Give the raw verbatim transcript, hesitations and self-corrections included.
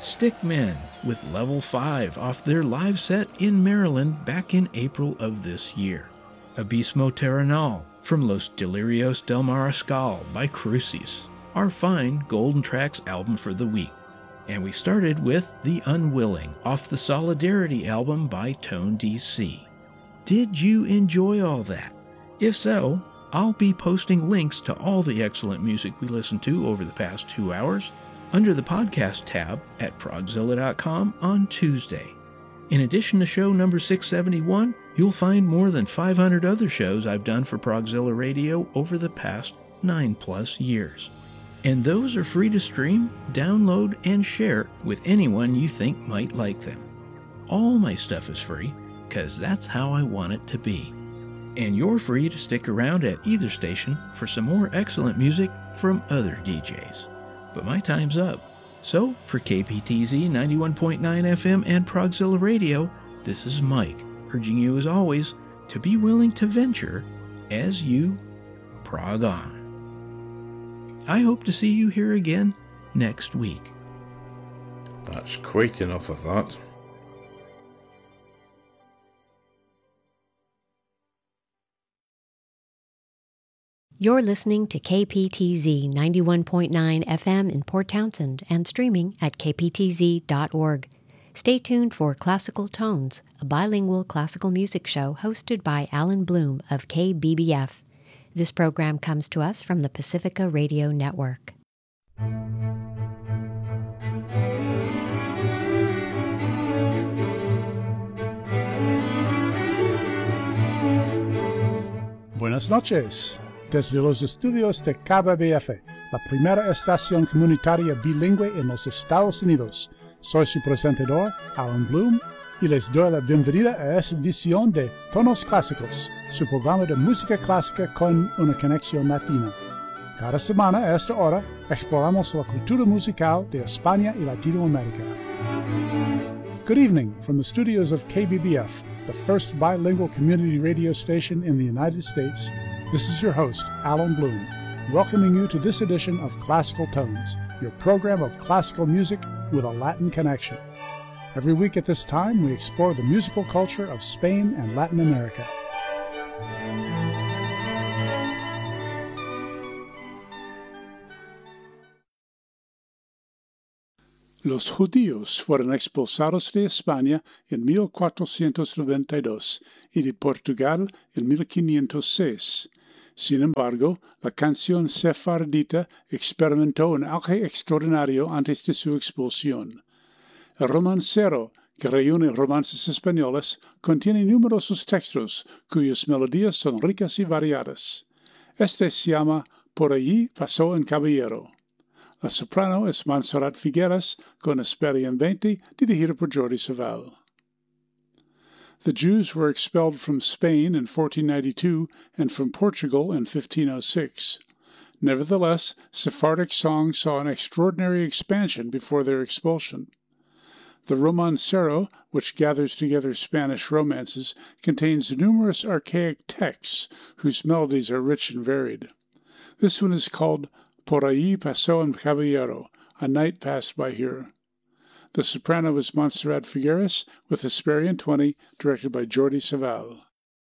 Stickmen with Level five off their live set in Maryland back in April of this year. Abismo Terrenal from Los Delirios del Mariscal by Crucis, our fine Golden Tracks album for the week. And we started with The Unwilling off the Solidarity album by Tone D C. Did you enjoy all that? If so, I'll be posting links to all the excellent music we listened to over the past two hours under the podcast tab at progzilla dot com on Tuesday. In addition to show number six seventy-one, you'll find more than five hundred other shows I've done for Progzilla Radio over the past nine plus years. And those are free to stream, download, and share with anyone you think might like them. All my stuff is free, because that's how I want it to be. And you're free to stick around at either station for some more excellent music from other D Js. But my time's up. So, for K P T Z ninety-one point nine F M and Progzilla Radio, this is Mike, urging you as always to be willing to venture as you prog on. I hope to see you here again next week. That's quite enough of that. You're listening to K P T Z ninety-one point nine F M in Port Townsend and streaming at k p t z dot org. Stay tuned for Classical Tones, a bilingual classical music show hosted by Alan Bloom of K B B F. This program comes to us from the Pacifica Radio Network. Buenas noches. Desde los estudios de K B B F, la primera estación comunitaria bilingüe en los Estados Unidos, soy su presentador, Alan Bloom, y les doy la bienvenida a esta edición de Tonos Clásicos, su programa de música clásica con una conexión latina. Cada semana a esta hora exploramos la cultura musical de España y Latinoamérica. Good evening from the studios of K B B F, the first bilingual community radio station in the United States. This is your host, Alan Bloom, welcoming you to this edition of Classical Tones, your program of classical music with a Latin connection. Every week at this time, we explore the musical culture of Spain and Latin America. Los judíos fueron expulsados de España en mil cuatrocientos noventa y dos y de Portugal en mil quinientos seis. Sin embargo, la canción sefardita experimentó un auge extraordinario antes de su expulsión. El romancero, que reúne romances españoles, contiene numerosos textos cuyas melodías son ricas y variadas. Este se llama Por allí pasó un caballero. La soprano es Montserrat Figueras, con Hesperian veinte, dirigida por Jordi Savall. The Jews were expelled from Spain in fourteen ninety-two and from Portugal in fifteen oh six. Nevertheless, Sephardic songs saw an extraordinary expansion before their expulsion. The Romancero, which gathers together Spanish romances, contains numerous archaic texts whose melodies are rich and varied. This one is called Por allí pasó un caballero, a knight passed by here. The soprano is Montserrat Figueras, with Hesperian twenty, directed by Jordi Savall.